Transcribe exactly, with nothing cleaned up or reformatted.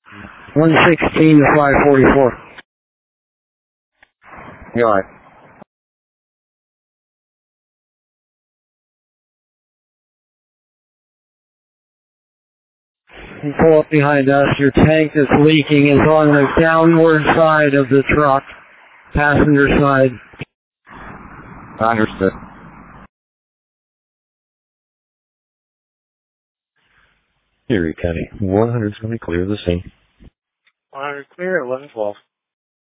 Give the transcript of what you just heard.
one sixteen to five forty-four. You're all right. You pull up behind us. Your tank that's leaking is on the downward side of the truck, passenger side. Understood. Erie County, one hundred is going to be clear of the scene. one hundred clear, eleven twelve.